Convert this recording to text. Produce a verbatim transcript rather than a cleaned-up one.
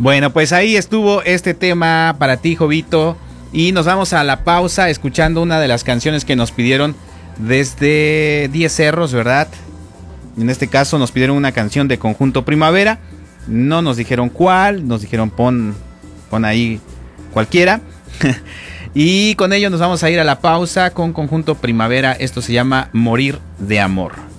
Bueno, pues ahí estuvo este tema para ti, Jovito. Y nos vamos a la pausa escuchando una de las canciones que nos pidieron desde Diez Cerros, ¿verdad? En este caso nos pidieron una canción de Conjunto Primavera. No nos dijeron cuál, nos dijeron pon, pon ahí cualquiera. Y con ello nos vamos a ir a la pausa con Conjunto Primavera. Esto se llama Morir de Amor.